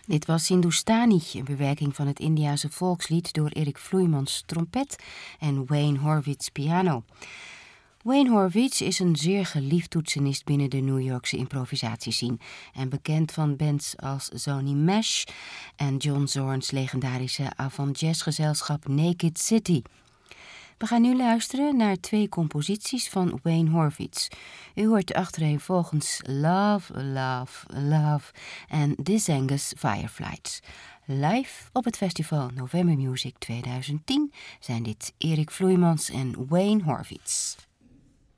Dit was Hindustani, een bewerking van het Indiase volkslied door Erik Vloeimans trompet en Wayne Horvitz piano. Wayne Horvitz is een zeer geliefd toetsenist binnen de New Yorkse improvisatiescene en bekend van bands als Zonny Mesh en John Zorn's legendarische avant-jazzgezelschap Naked City. We gaan nu luisteren naar 2 composities van Wayne Horvitz. U hoort achtereenvolgens Love, Love, Love en This Angus Fireflies. Live op het festival November Music 2010 zijn dit Erik Vloeimans en Wayne Horvitz.